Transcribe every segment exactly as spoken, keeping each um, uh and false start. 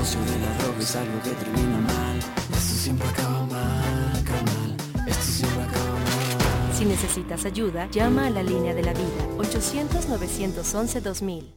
negocio de la droga es algo que termina mal. Esto siempre acaba mal, carnal. Esto siempre acaba mal. Si necesitas ayuda, llama a la línea de la vida, ochocientos, novecientos once, dos mil.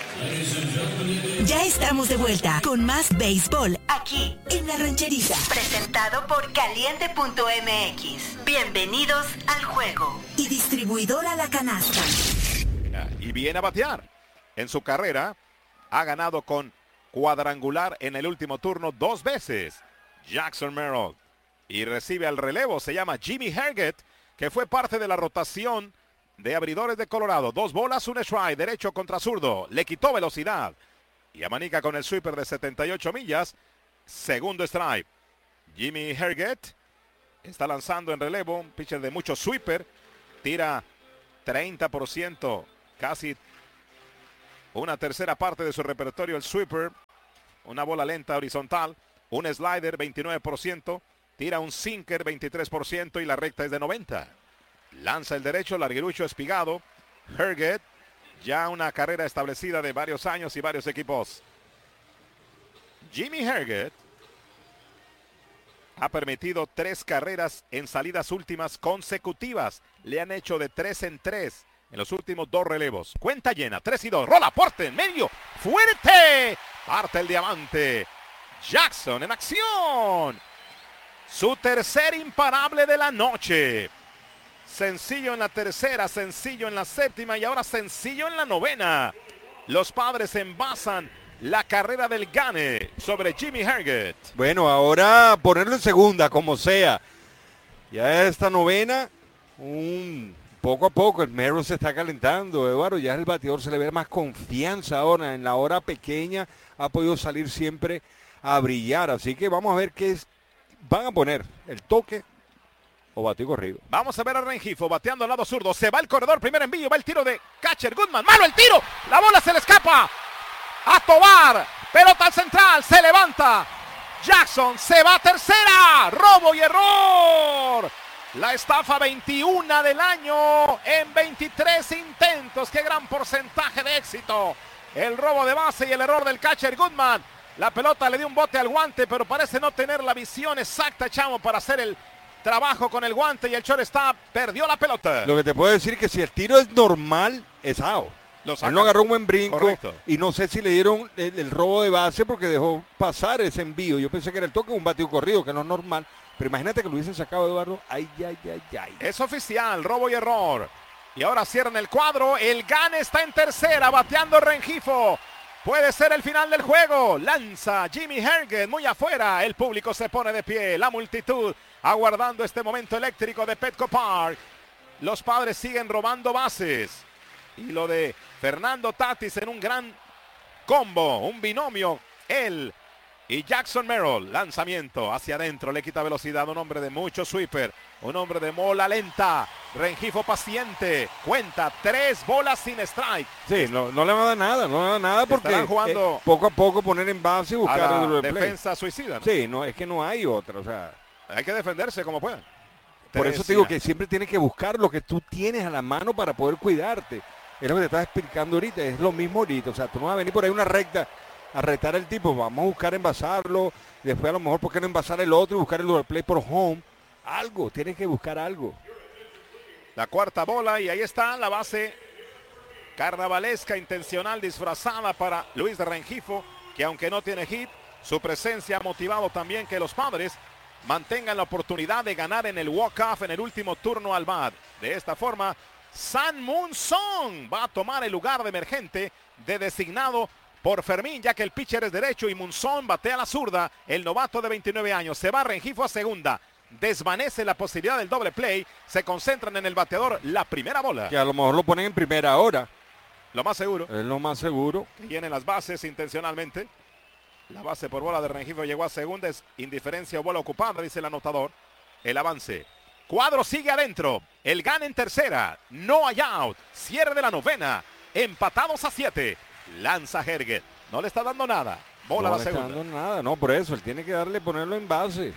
Ya estamos de vuelta con más béisbol aquí en La Rancherita. Presentado por Caliente punto M X. Bienvenidos al juego. Y distribuidora La Canasta. Y viene a batear. En su carrera ha ganado con cuadrangular en el último turno dos veces. Jackson Merrill. Y recibe al relevo, se llama Jimmy Herget, que fue parte de la rotación de abridores de Colorado. Dos bolas, un strike, derecho contra zurdo. Le quitó velocidad. Y amanica con el sweeper de setenta y ocho millas. Segundo strike. Jimmy Herget está lanzando en relevo. Un pitcher de mucho sweeper. Tira treinta por ciento. Casi una tercera parte de su repertorio el sweeper. Una bola lenta horizontal. Un slider veintinueve por ciento. Tira un sinker veintitrés por ciento. Y la recta es de noventa. Lanza el derecho, larguirucho espigado. Herget, ya una carrera establecida de varios años y varios equipos. Jimmy Herget ha permitido tres carreras en salidas últimas consecutivas. Le han hecho de tres en tres en los últimos dos relevos. Cuenta llena, tres y dos. Rola, porte en medio. ¡Fuerte! Parte el diamante. Jackson en acción. Su tercer imparable de la noche. Sencillo en la tercera, sencillo en la séptima y ahora sencillo en la novena. Los Padres envasan la carrera del Gane sobre Jimmy Herget. Bueno, ahora ponerlo en segunda, como sea. Ya esta novena, un poco a poco, el Merrill se está calentando, Eduardo. Ya el bateador se le ve más confianza ahora. En la hora pequeña ha podido salir siempre a brillar. Así que vamos a ver qué es, van a poner, el toque o bateo corrido. Vamos a ver a Rengifo bateando al lado zurdo. Se va el corredor, primer envío, va el tiro de catcher Goodman. ¡Malo el tiro! La bola se le escapa a Tovar. Pelota al central, se levanta. Jackson se va a tercera. Robo y error. La estafa veintiuno del año en veintitrés intentos. ¡Qué gran porcentaje de éxito! El robo de base y el error del catcher Goodman. La pelota le dio un bote al guante, pero parece no tener la visión exacta, Chamo, para hacer el trabajo con el guante y el shortstop perdió la pelota. Lo que te puedo decir es que si el tiro es normal, es out. Él no agarró un buen brinco. Correcto. Y no sé si le dieron el, el robo de base porque dejó pasar ese envío. Yo pensé que era el toque, un bateo corrido, que no es normal. Pero imagínate que lo hubiesen sacado, Eduardo. Ay, ay, ay, ay. Es oficial, robo y error. Y ahora cierran el cuadro. El Gane está en tercera, bateando Rengifo. Puede ser el final del juego. Lanza Jimmy Herget muy afuera. El público se pone de pie. La multitud aguardando este momento eléctrico de Petco Park. Los Padres siguen robando bases. Y lo de Fernando Tatis en un gran combo, un binomio. Él y Jackson Merrill. Lanzamiento hacia adentro, le quita velocidad. Un hombre de mucho sweeper. Un hombre de bola lenta. Rengifo paciente. Cuenta tres bolas sin strike. Sí, no, no le va a dar nada, no le va a dar nada porque Estarán jugando eh, poco a poco poner en base y buscar a el la play. defensa suicida, ¿no? Sí, no, es que no hay otra, o sea. Hay que defenderse como puedan. Por eso te digo que siempre tienes que buscar lo que tú tienes a la mano para poder cuidarte. Es lo que te estaba explicando ahorita, es lo mismo ahorita. O sea, tú no vas a venir por ahí una recta a retar el tipo, vamos a buscar envasarlo, después a lo mejor, ¿por qué no envasar el otro y buscar el doble play por home? Algo, tienes que buscar algo. La cuarta bola y ahí está la base carnavalesca, intencional, disfrazada para Luis Rengifo, que aunque no tiene hit, su presencia ha motivado también que los Padres mantengan la oportunidad de ganar en el walk-off en el último turno al bat. De esta forma, San Moon Song va a tomar el lugar de emergente de designado por Fermín, ya que el pitcher es derecho y Munson batea a la zurda. El novato de veintinueve años se va Rengifo a segunda. Desvanece la posibilidad del doble play. Se concentran en el bateador la primera bola. Que a lo mejor lo ponen en primera hora. Lo más seguro. Es lo más seguro. Que llenen las bases intencionalmente. La base por bola de Rengifo llegó a segunda. Es indiferencia o bola ocupada, dice el anotador. El avance. Cuadro sigue adentro. El Gane en tercera. No hay out. Cierre de la novena. Empatados a siete. Lanza Herget. No le está dando nada. Bola no a la segunda. No le está dando nada. No, por eso. Él tiene que darle, ponerlo en base.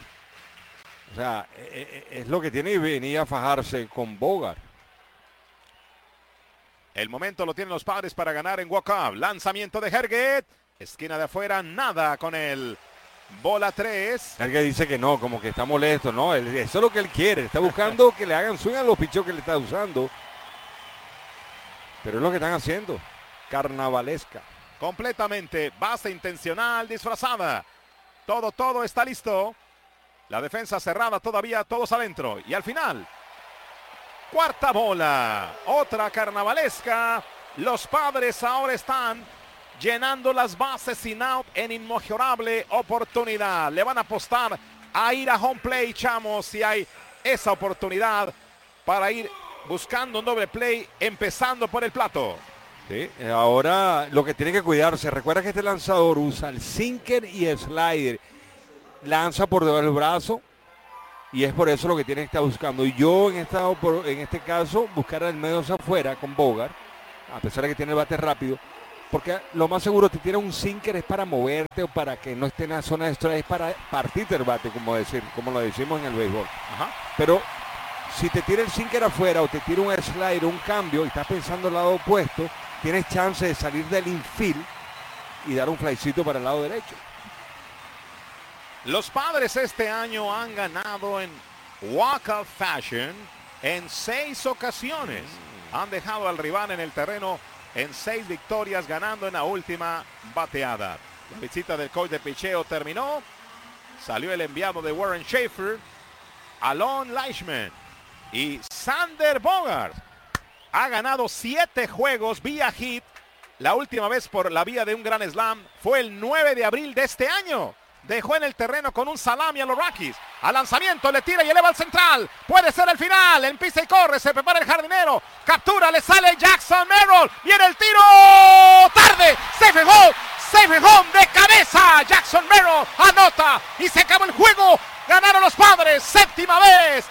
O sea, es lo que tiene que venir a fajarse con Bogart. El momento lo tienen los Padres para ganar en walk-off. Lanzamiento de Herget. Esquina de afuera, nada con el bola tres. Alguien dice que no, como que está molesto. No, él, eso es lo que él quiere. Está buscando que le hagan swing a los pichos que le está usando. Pero es lo que están haciendo. Carnavalesca. Completamente, base intencional, disfrazada. Todo, todo está listo. La defensa cerrada todavía, todos adentro. Y al final, cuarta bola. Otra carnavalesca. Los Padres ahora están llenando las bases sin out en inmejorable oportunidad. Le van a apostar a ir a home play, chamo, si hay esa oportunidad para ir buscando un doble play, empezando por el plato. Sí, ahora lo que tiene que cuidarse, recuerda que este lanzador usa el sinker y el slider, lanza por debajo del brazo y es por eso lo que tiene que estar buscando. Y yo en, esta, en este caso buscar el medio hacia afuera con Bogart, a pesar de que tiene el bate rápido, porque lo más seguro te tira un sinker es para moverte o para que no esté en la zona de strike, es para partirte el bate, como decir, como lo decimos en el béisbol. Ajá. Pero si te tira el sinker afuera o te tira un slider, un cambio y estás pensando al lado opuesto, tienes chance de salir del infield y dar un flycito para el lado derecho. Los Padres este año han ganado en walkout fashion en seis ocasiones. Han dejado al rival en el terreno en seis victorias, ganando en la última bateada. La visita del coach de picheo terminó. Salió el enviado de Warren Schaefer, Alon Leishman y Sander Bogart. Ha ganado siete juegos vía hit. La última vez por la vía de un gran slam fue el nueve de abril de este año. Dejó en el terreno con un salami a los Rockies. Al lanzamiento le tira y eleva al central. Puede ser el final. Empisa y corre. Se prepara el jardinero. Captura. Le sale Jackson Merrill. Viene el tiro. Tarde. Safe and home. Safe and home de cabeza. Jackson Merrill anota. Y se acabó el juego. Ganaron los Padres. Séptima vez.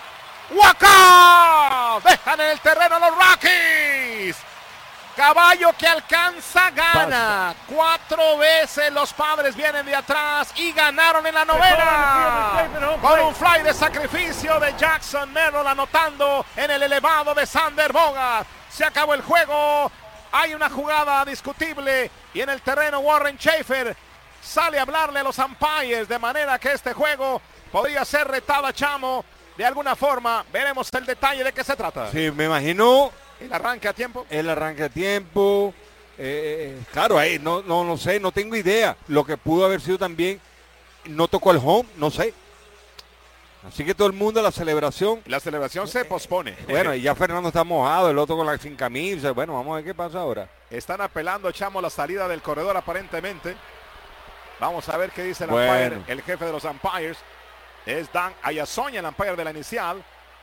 Walkout. Dejan en el terreno a los Rockies. Caballo que alcanza, gana. Pasa. Cuatro veces los Padres vienen de atrás y ganaron en la novena. Con un fly de sacrificio de Jackson Merrill anotando en el elevado de Sander Bogart. Se acabó el juego. Hay una jugada discutible y en el terreno Warren Schaefer sale a hablarle a los umpires de manera que este juego podría ser retado a Chamo de alguna forma. Veremos el detalle de qué se trata. Sí, me imagino. El arranque a tiempo. El arranque a tiempo. Eh, claro, ahí no, no, no sé, no tengo idea. Lo que pudo haber sido también, no tocó el home, no sé. Así que todo el mundo, la celebración. La celebración se pospone. Bueno, y ya Fernando está mojado, el otro con la sin camisa. Bueno, vamos a ver qué pasa ahora. Están apelando, Chamo, la salida del corredor aparentemente. Vamos a ver qué dice el bueno. umpire, el jefe de los umpires. Es Dan Ayasoña, el umpire de la inicial.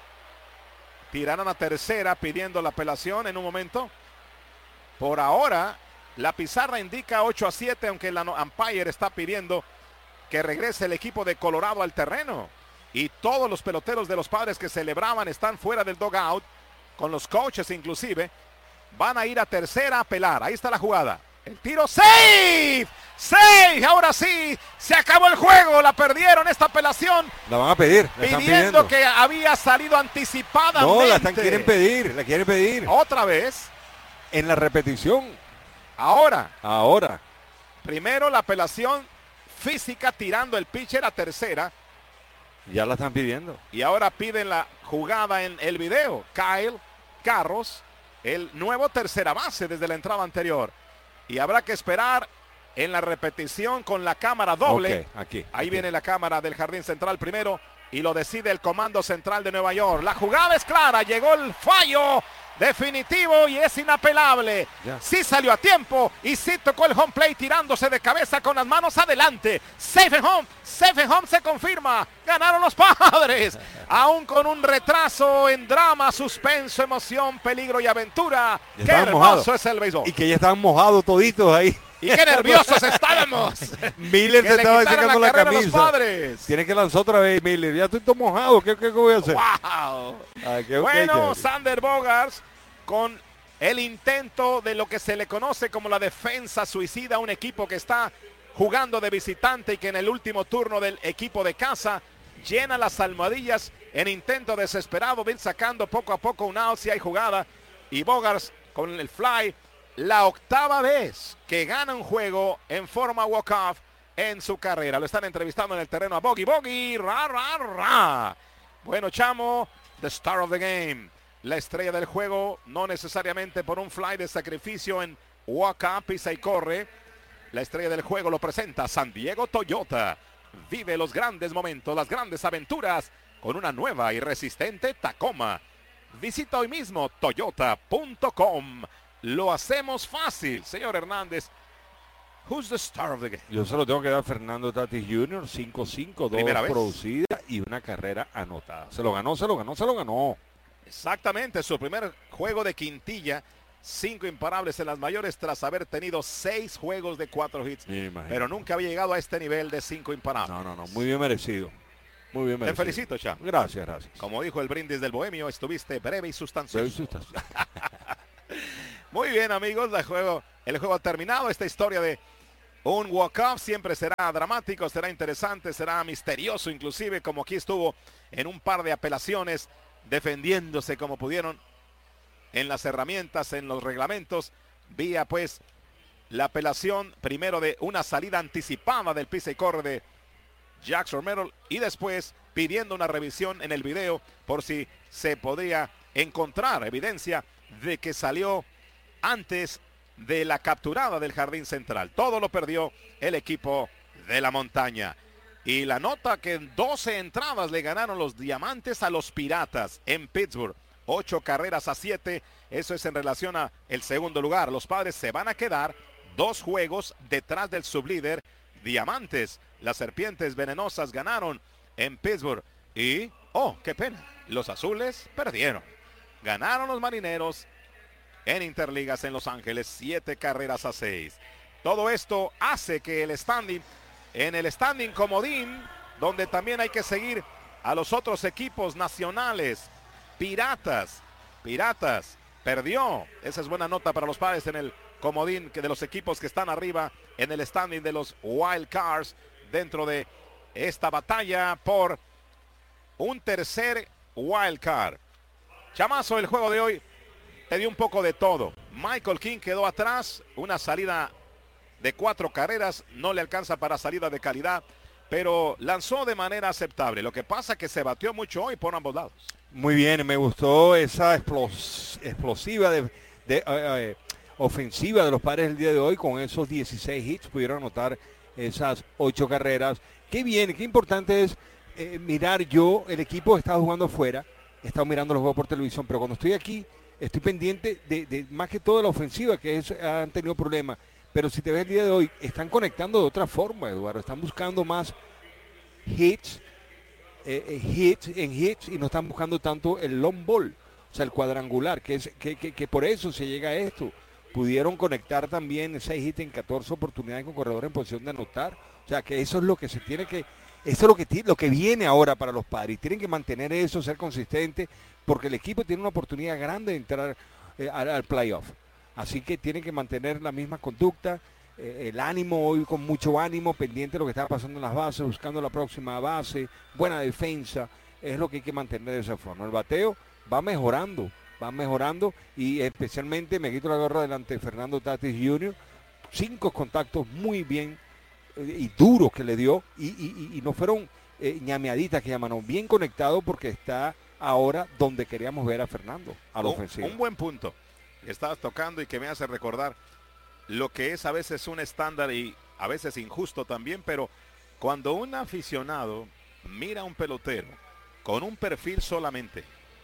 Tirarán a tercera pidiendo la apelación en un momento. Por ahora, la pizarra indica ocho a siete, aunque el umpire está pidiendo que regrese el equipo de Colorado al terreno. Y todos los peloteros de los Padres que celebraban están fuera del dugout, con los coaches inclusive. Van a ir a tercera a apelar. Ahí está la jugada. El tiro, ¡safe! ¡safe! Ahora sí, se acabó el juego. La perdieron esta apelación. La van a pedir. La pidiendo están pidiendo. Que había salido anticipadamente. No, la están, quieren pedir, la quieren pedir. Otra vez. En la repetición. Ahora. Ahora. Primero la apelación física tirando el pitcher a tercera. Ya la están pidiendo. Y ahora piden la jugada en el video. Kyle Carros, el nuevo tercera base desde la entrada anterior. Y habrá que esperar en la repetición con la cámara doble. Okay, aquí, Ahí aquí. viene la cámara del jardín central primero y lo decide el comando central de Nueva York. La jugada es clara, llegó el fallo definitivo y es inapelable. Ya. Sí salió a tiempo y sí tocó el home plate tirándose de cabeza con las manos adelante. Safe and home, safe and home se confirma. Ganaron los Padres. Aún con un retraso en drama, suspenso, emoción, peligro y aventura. Ya Qué hermoso mojados. es el béisbol. Y que ya estaban mojados toditos ahí. Y qué nerviosos estábamos. Miller Que se le estaba quitaron sacando la, carrera a los camisa. Padres. Tiene que lanzar otra vez Miller. Ya estoy todo mojado. ¿Qué, qué, qué voy a hacer? Wow. Ay, qué- Bueno, qué- Sander Bogart con el intento de lo que se le conoce como la defensa suicida, un equipo que está jugando de visitante y que en el último turno del equipo de casa llena las almohadillas en intento desesperado de ir sacando poco a poco un out si hay jugada. Y Bogart con el fly la octava vez que gana un juego en forma walk-off en su carrera. Lo están entrevistando en el terreno a Bogey. Bogey, ra, ra, ra. Bueno, chamo, the star of the game. La estrella del juego, no necesariamente por un fly de sacrificio en walk-up, pisa y corre. La estrella del juego lo presenta San Diego Toyota. Vive los grandes momentos, las grandes aventuras con una nueva y resistente Tacoma. Visita hoy mismo toyota punto com. Lo hacemos fácil, señor Hernández. Who's the star of the game? Yo se lo tengo que dar a Fernando Tatis junior cinco cinco, dos producidas y una carrera anotada. Se lo ganó, se lo ganó, se lo ganó. Exactamente, su primer juego de quintilla. Cinco imparables en las mayores tras haber tenido seis juegos de cuatro hits. Pero nunca había llegado a este nivel de cinco imparables. No, no, no, muy bien merecido. Muy bien merecido. Te felicito, Cham. Gracias, gracias. Como dijo el brindis del bohemio, estuviste breve y sustancioso. Breve y sustancioso. Muy bien, amigos, el juego, el juego ha terminado. Esta historia de un walk-off siempre será dramático, será interesante, será misterioso inclusive, como aquí estuvo en un par de apelaciones, defendiéndose como pudieron en las herramientas, en los reglamentos, vía pues la apelación primero de una salida anticipada del pisa y corre de Jackson Merrill y después pidiendo una revisión en el video por si se podría encontrar evidencia de que salió antes de la capturada del jardín central. Todo lo perdió el equipo de la montaña. Y la nota que en doce entradas le ganaron los Diamantes a los Piratas en Pittsburgh. Ocho carreras a siete. Eso es en relación a el segundo lugar. Los Padres se van a quedar dos juegos detrás del sublíder Diamantes. Las Serpientes Venenosas ganaron en Pittsburgh. Y, oh, qué pena, los Azules perdieron. Ganaron los Marineros en Interligas en Los Ángeles, siete carreras a seis. Todo esto hace que el standing, en el standing comodín, donde también hay que seguir a los otros equipos nacionales, Piratas, Piratas, perdió. Esa es buena nota para los Padres en el comodín que de los equipos que están arriba en el standing de los Wild Cards dentro de esta batalla por un tercer Wild Card. Chamazo, el juego de hoy te dio un poco de todo. Michael King quedó atrás, una salida de cuatro carreras, no le alcanza para salida de calidad, pero lanzó de manera aceptable. Lo que pasa es que se batió mucho hoy por ambos lados. Muy bien, me gustó esa explos explosiva de, de eh, eh, ofensiva de los Padres el día de hoy. Con esos dieciséis hits pudieron anotar esas ocho carreras. Qué bien, qué importante es eh, mirar. Yo, el equipo está jugando afuera, he estado mirando los juegos por televisión, pero cuando estoy aquí estoy pendiente de, de más que todo de la ofensiva, que es, han tenido problemas. Pero si te ves el día de hoy, están conectando de otra forma, Eduardo. Están buscando más hits, eh, eh, hits en hits y no están buscando tanto el long ball, o sea, el cuadrangular, que, es, que, que, que por eso se llega a esto. Pudieron conectar también seis hits en catorce oportunidades con corredores en posición de anotar. O sea, que eso es lo que se tiene que, eso es lo que, lo que viene ahora para los Padres. Tienen que mantener eso, ser consistentes, porque el equipo tiene una oportunidad grande de entrar eh, al, al playoff. Así que tienen que mantener la misma conducta, eh, el ánimo, hoy con mucho ánimo, pendiente de lo que está pasando en las bases, buscando la próxima base, buena defensa, es lo que hay que mantener de esa forma. El bateo va mejorando, va mejorando y especialmente me quito la gorra delante de Fernando Tatis junior, cinco contactos muy bien eh, y duros que le dio y, y, y no fueron eh, ñameaditas que llaman, bien conectado porque está ahora donde queríamos ver a Fernando, a la un, ofensiva. Un buen punto que estabas tocando y que me hace recordar lo que es a veces un estándar y a veces injusto también, pero cuando un aficionado mira a un pelotero con un perfil solamente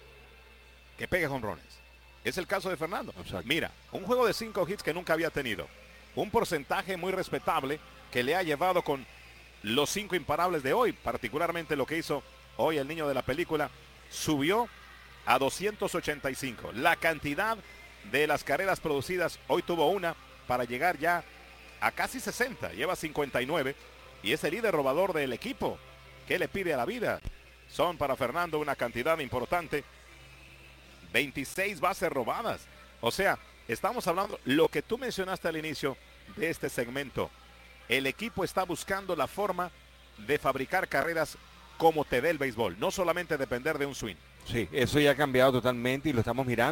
que pegue jonrones, es el caso de Fernando. Exacto. Mira, un juego de cinco hits que nunca había tenido, un porcentaje muy respetable que le ha llevado con los cinco imparables de hoy, particularmente lo que hizo hoy el niño de la película, subió a doscientos ochenta y cinco. La cantidad de las carreras producidas, hoy tuvo una para llegar ya a casi sesenta, lleva cincuenta y nueve y es el líder robador del equipo. ¿Qué le pide a la vida? Son para Fernando una cantidad importante, veintiséis bases robadas. O sea, estamos hablando, lo que tú mencionaste al inicio de este segmento, el equipo está buscando la forma de fabricar carreras como te dé el béisbol, no solamente depender de un swing. Sí, eso ya ha cambiado totalmente y lo estamos mirando.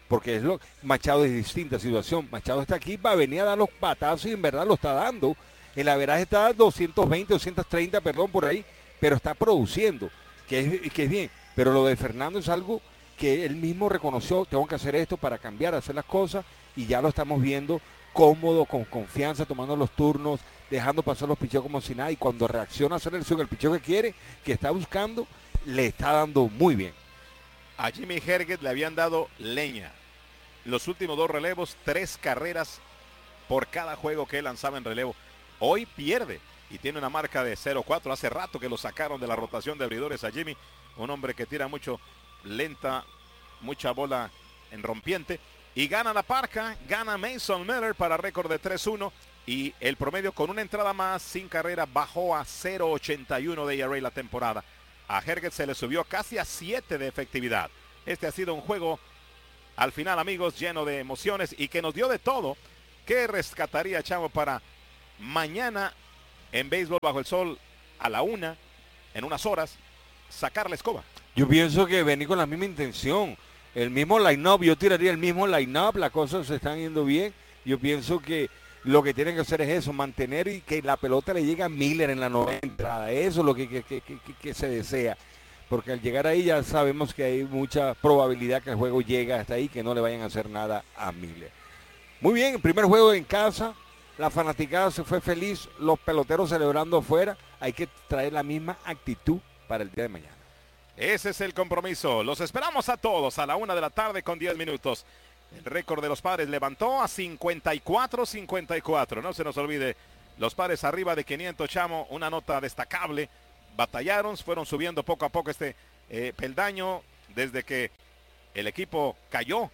porque es lo Machado es distinta situación. Machado está aquí, va a venir a dar los patazos y en verdad lo está dando. El averaje está a doscientos veinte, doscientos treinta, perdón, por ahí, pero está produciendo, que es, que es bien. Pero lo de Fernando es algo que él mismo reconoció, tengo que hacer esto para cambiar, hacer las cosas, y ya lo estamos viendo cómodo, con confianza, tomando los turnos, dejando pasar los picheos como si nada, y cuando reacciona a hacer el swing, el picheo que quiere, que está buscando, le está dando muy bien. A Jimmy Herget le habían dado leña. Los últimos dos relevos, tres carreras por cada juego que él lanzaba en relevo. Hoy pierde y tiene una marca de cero cuatro. Hace rato que lo sacaron de la rotación de abridores a Jimmy. Un hombre que tira mucho lenta, mucha bola en rompiente. Y gana la parca, gana Mason Miller para récord de tres uno. Y el promedio con una entrada más sin carrera bajó a cero ochenta y uno de E R A la temporada. A Herget se le subió casi a siete de efectividad. Este ha sido un juego, al final, amigos, lleno de emociones y que nos dio de todo. ¿Qué rescataría, Chavo, para mañana en Béisbol Bajo el Sol a la una, en unas horas, sacar la escoba? Yo pienso que venir con la misma intención, el mismo line-up, yo tiraría el mismo line-up, las cosas se están yendo bien. Yo pienso que lo que tienen que hacer es eso, mantener y que la pelota le llegue a Miller en la novena entrada. Eso es lo que, que, que, que, que se desea. Porque al llegar ahí ya sabemos que hay mucha probabilidad que el juego llegue hasta ahí, que no le vayan a hacer nada a Miller. Muy bien, el primer juego en casa, la fanaticada se fue feliz, los peloteros celebrando afuera. Hay que traer la misma actitud para el día de mañana. Ese es el compromiso. Los esperamos a todos a la una de la tarde con diez minutos. El récord de los Padres levantó a cincuenta y cuatro cincuenta y cuatro. No se nos olvide, los Padres arriba de quinientos, Chamo, una nota destacable. Batallaron, fueron subiendo poco a poco este eh, peldaño desde que el equipo cayó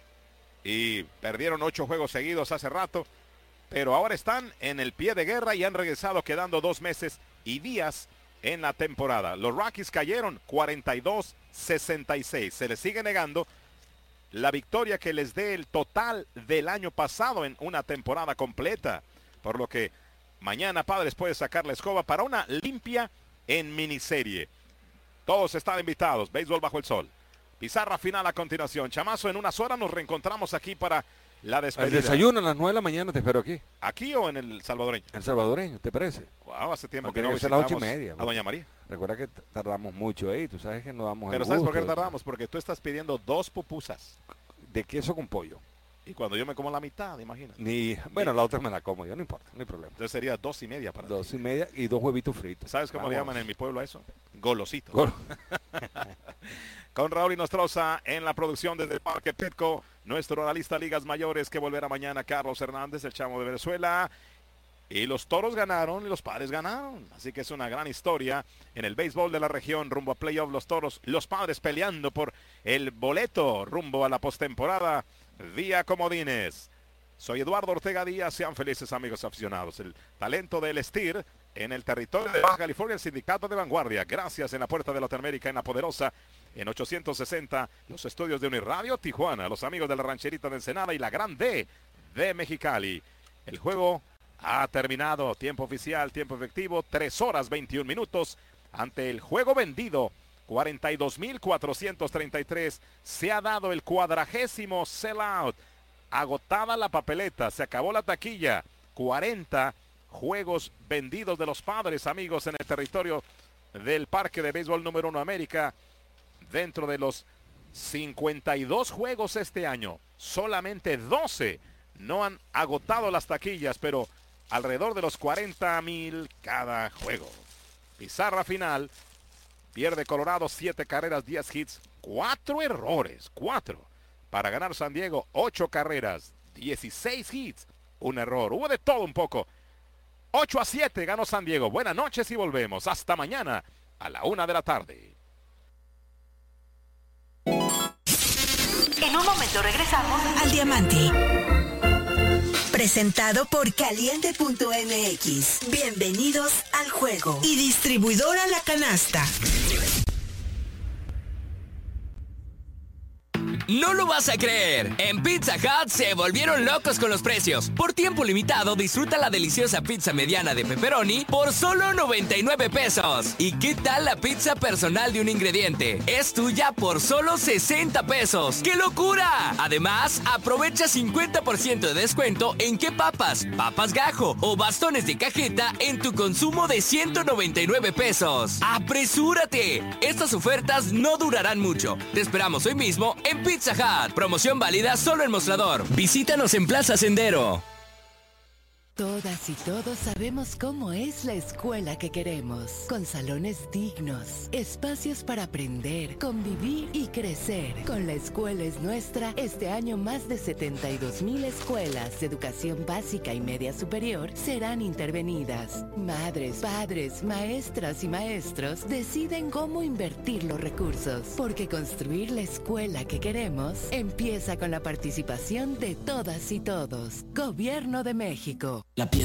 y perdieron ocho juegos seguidos hace rato. Pero ahora están en el pie de guerra y han regresado quedando dos meses y días en la temporada. Los Rockies cayeron cuarenta y dos sesenta y seis. Se les sigue negando la victoria que les dé el total del año pasado en una temporada completa. Por lo que mañana Padres puede sacar la escoba para una limpia en miniserie. Todos están invitados. Béisbol Bajo el Sol. Pizarra final a continuación. Chamazo, en unas horas nos reencontramos aquí para la despedida. El desayuno a las nueve de la mañana te espero aquí. ¿Aquí o en el salvadoreño? El salvadoreño, ¿te parece? Wow, hace tiempo Porque que no tiene que ser las visitamos ocho y media. a Doña María. Recuerda que tardamos mucho ahí, tú sabes que no damos el Pero ¿sabes por qué gusto. tardamos? Porque tú estás pidiendo dos pupusas. De queso con pollo. Y cuando yo me como la mitad, imagínate. Ni, bueno, la otra me la como yo, no importa, no hay problema. Entonces sería dos y media para Dos ti. y media y dos huevitos fritos. ¿Sabes cómo Vamos. le llaman en mi pueblo a eso? Golosito. Gol. Con Raúl Inostroza en la producción desde el Parque Petco, nuestro analista Ligas Mayores que volverá mañana, Carlos Hernández, el chamo de Venezuela. Y los Toros ganaron y los Padres ganaron. Así que es una gran historia en el béisbol de la región rumbo a playoff. Los Toros, los Padres peleando por el boleto rumbo a la postemporada vía comodines. Soy Eduardo Ortega Díaz. Sean felices, amigos aficionados. El talento del Estir en el territorio de Baja California, el sindicato de vanguardia. Gracias en la puerta de Norteamérica, en la poderosa, en ochocientos sesenta, los estudios de Uniradio Tijuana, los amigos de la rancherita de Ensenada y la Gran D de Mexicali. El juego ha terminado, tiempo oficial, tiempo efectivo, tres horas veintiún minutos ante el juego vendido, cuarenta y dos mil cuatrocientos treinta y tres. Se ha dado el cuadragésimo sellout, agotada la papeleta, se acabó la taquilla, cuarenta juegos vendidos de los Padres, amigos, en el territorio del Parque de Béisbol número uno América. Dentro de los cincuenta y dos juegos este año, solamente doce no han agotado las taquillas, pero alrededor de los cuarenta mil cada juego. Pizarra final, pierde Colorado, siete carreras, diez hits, cuatro errores, cuatro. Para ganar San Diego, ocho carreras, dieciséis hits, un error. Hubo de todo un poco. ocho a siete ganó San Diego. Buenas noches y volvemos. Hasta mañana a la una de la tarde. En un momento regresamos al Diamante. Presentado por Caliente punto M X. Bienvenidos al juego. Y distribuidora La Canasta. No lo vas a creer. En Pizza Hut se volvieron locos con los precios. Por tiempo limitado, disfruta la deliciosa pizza mediana de pepperoni por solo noventa y nueve pesos. ¿Y qué tal la pizza personal de un ingrediente? Es tuya por solo sesenta pesos. ¡Qué locura! Además, aprovecha cincuenta por ciento de descuento en qué papas, papas gajo o bastones de cajeta en tu consumo de ciento noventa y nueve pesos. ¡Apresúrate! Estas ofertas no durarán mucho. Te esperamos hoy mismo en Pizza Hut. Promoción válida solo en Mostrador. Visítanos en Plaza Sendero. Todas y todos sabemos cómo es la escuela que queremos, con salones dignos, espacios para aprender, convivir y crecer. Con La Escuela es Nuestra, este año más de setenta y dos mil escuelas de educación básica y media superior serán intervenidas. Madres, padres, maestras y maestros deciden cómo invertir los recursos, porque construir la escuela que queremos empieza con la participación de todas y todos. Gobierno de México. La piel